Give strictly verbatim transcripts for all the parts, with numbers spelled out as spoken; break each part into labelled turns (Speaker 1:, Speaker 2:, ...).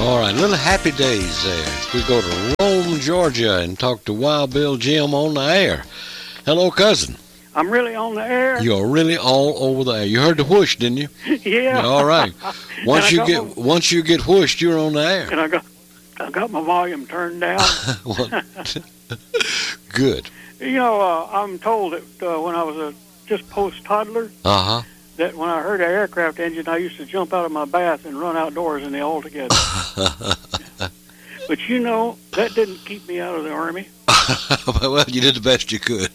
Speaker 1: All right, little happy days there. We go to Rome, Georgia, and talk to Wild Bill Jim on the air. Hello, cousin.
Speaker 2: I'm really on the air.
Speaker 1: You're really all over the air. You heard the whoosh, didn't you?
Speaker 2: Yeah.
Speaker 1: All right. Once you get
Speaker 2: my,
Speaker 1: once you get whooshed, you're on the air.
Speaker 2: And I got I got my volume turned down.
Speaker 1: Good.
Speaker 2: You know, uh, I'm told that uh, when I was a just post toddler,
Speaker 1: uh huh,
Speaker 2: that when I heard an aircraft engine, I used to jump out of my bath and run outdoors in the altogether. But you know, that didn't keep me out of the Army.
Speaker 1: Well, you did the best you could.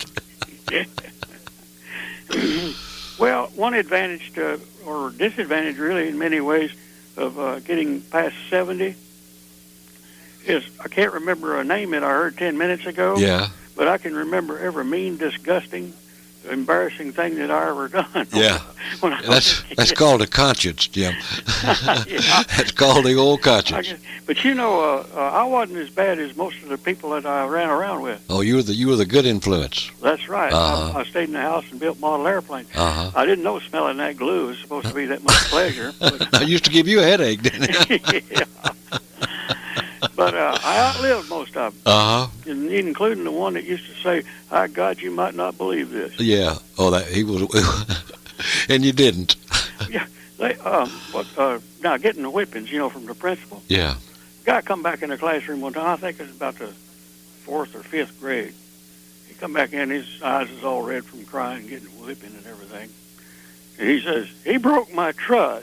Speaker 2: Well, one advantage to, or disadvantage really in many ways of uh, getting past seventy is I can't remember a name that I heard ten minutes ago.
Speaker 1: Yeah.
Speaker 2: But I can remember every mean, disgusting, embarrassing thing that I ever done.
Speaker 1: Yeah.
Speaker 2: when I
Speaker 1: that's that's called a conscience, Jim.
Speaker 2: Yeah.
Speaker 1: That's called the old conscience.
Speaker 2: Guess, but you know, uh, uh, I wasn't as bad as most of the people that I ran around with.
Speaker 1: Oh, you were the you were the good influence.
Speaker 2: That's right.
Speaker 1: Uh-huh.
Speaker 2: I, I stayed in the house and built model airplanes.
Speaker 1: Uh-huh.
Speaker 2: I didn't know smelling that glue was supposed to be that much pleasure. But,
Speaker 1: I used to give you a headache, didn't it?
Speaker 2: yeah. But uh, I outlived most of them,
Speaker 1: uh-huh.
Speaker 2: including the one that used to say, "Ah, God, you might not believe this."
Speaker 1: Yeah. Oh, that he was, and you didn't.
Speaker 2: Yeah. They, um, but uh, now getting the whippings, you know, from the principal.
Speaker 1: Yeah.
Speaker 2: Guy come back in the classroom one time. I think it was about the fourth or fifth grade. He come back in, his eyes is all red from crying, getting a whipping and everything. And he says, "He broke my truss."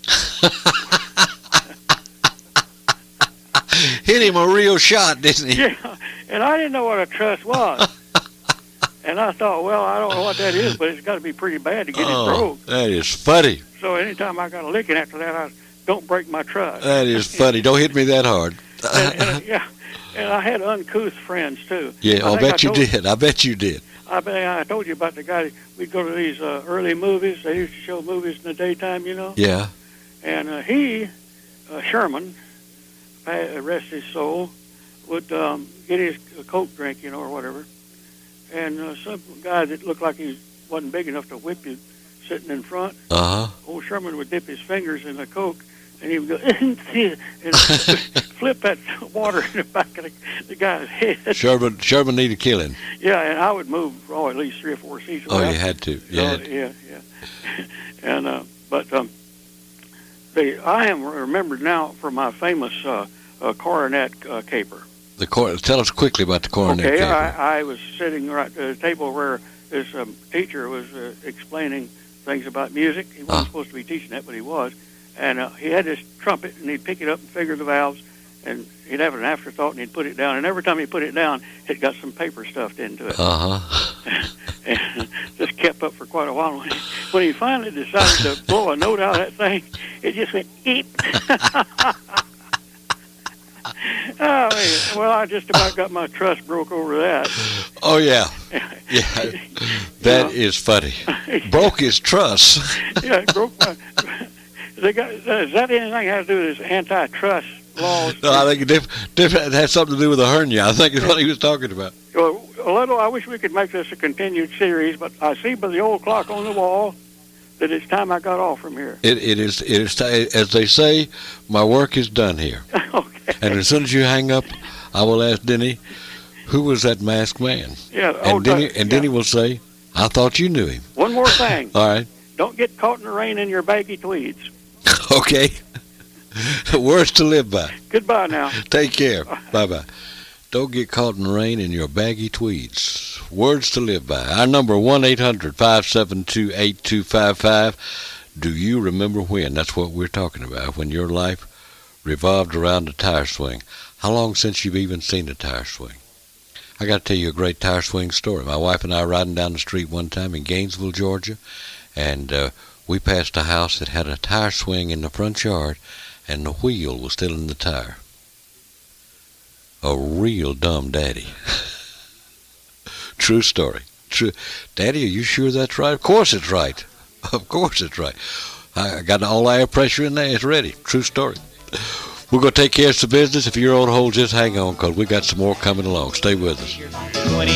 Speaker 1: Hit him a real shot, didn't he?
Speaker 2: Yeah, and I didn't know what a truss was. And I thought, well, I don't know what that is, but it's got to be pretty bad to get
Speaker 1: oh,
Speaker 2: it broke.
Speaker 1: That is funny.
Speaker 2: So anytime I got a licking after that, I don't break my truss.
Speaker 1: That is funny. Don't hit me that hard.
Speaker 2: and, and, yeah, and I had uncouth friends, too.
Speaker 1: Yeah, I'll bet
Speaker 2: I
Speaker 1: you did. I bet you did.
Speaker 2: I bet I told you about the guy. We'd go to these uh, early movies. They used to show movies in the daytime, you know.
Speaker 1: Yeah.
Speaker 2: And uh, he, uh, Sherman, rest his soul, would um, get his Coke drink, you know, or whatever. And uh, some guy that looked like he wasn't big enough to whip you sitting in front,
Speaker 1: uh-huh.
Speaker 2: old Sherman would dip his fingers in the Coke, and he would go, and flip that water in the back of the, the guy's head.
Speaker 1: Sherman Sherman needed killing.
Speaker 2: Yeah, and I would move, oh, at least three or four seats away.
Speaker 1: Oh, you had to. Yeah.
Speaker 2: So, yeah, yeah. And, uh, but um, the, I am remembered now for my famous uh, uh, coronet uh, caper.
Speaker 1: The cor- Tell us quickly about the coronet
Speaker 2: okay,
Speaker 1: caper.
Speaker 2: I, I was sitting right at a table where this um, teacher was uh, explaining things about music. He wasn't
Speaker 1: uh.
Speaker 2: supposed to be teaching that, but he was. And uh, he had this trumpet, and he'd pick it up and figure the valves, and he'd have an afterthought, and he'd put it down. And every time he put it down, it got some paper stuffed into it.
Speaker 1: Uh-huh.
Speaker 2: And just kept up for quite a while. When he, when he finally decided to blow a note out of that thing, it just went, eep. Oh, man. Well, I just about got my truss broke over that.
Speaker 1: Oh, yeah. Yeah. That is funny. Broke his truss.
Speaker 2: Yeah, it broke my... They got, is that anything has to do with this antitrust laws?
Speaker 1: No, I think it, diff, diff, it had something to do with a hernia. I think is what he was talking about.
Speaker 2: Well, a little, I wish we could make this a continued series, but I see by the old clock on the wall that it's time I got off from here.
Speaker 1: It, it is, it is t- as they say, my work is done here.
Speaker 2: Okay.
Speaker 1: And as soon as you hang up, I will ask Denny, who was that masked man?
Speaker 2: Yeah.
Speaker 1: And
Speaker 2: oh,
Speaker 1: Denny,
Speaker 2: uh,
Speaker 1: and
Speaker 2: yeah.
Speaker 1: Denny will say, I thought you knew him.
Speaker 2: One more thing.
Speaker 1: All right.
Speaker 2: Don't get caught in the rain in your baggy tweeds.
Speaker 1: Okay. Words to live by.
Speaker 2: Goodbye now.
Speaker 1: Take care. Bye-bye. Don't get caught in the rain in your baggy tweeds. Words to live by. Our number, one eight hundred five seven two eight two five five. Do you remember when? That's what we're talking about. When your life revolved around a tire swing. How long since you've even seen a tire swing? I got to tell you a great tire swing story. My wife and I were riding down the street one time in Gainesville, Georgia, and uh, we passed a house that had a tire swing in the front yard, and the wheel was still in the tire. A real dumb daddy. True story. True. Daddy, are you sure that's right? Of course it's right. Of course it's right. I got all the air pressure in there. It's ready. True story. We're going to take care of some business. If you're on hold, just hang on, because we got some more coming along. Stay with us.